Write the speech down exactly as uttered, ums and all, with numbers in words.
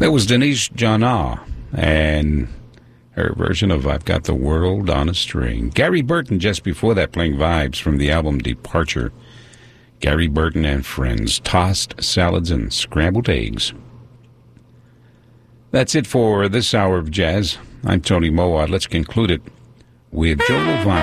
That was Denise Jana and her version of I've Got the World on a String. Gary Burton just before that playing Vibes from the album Departure. Gary Burton and Friends, Tossed Salads and Scrambled Eggs. That's it for this hour of jazz. I'm Tony Mowat. Let's conclude it with Joe Lovano.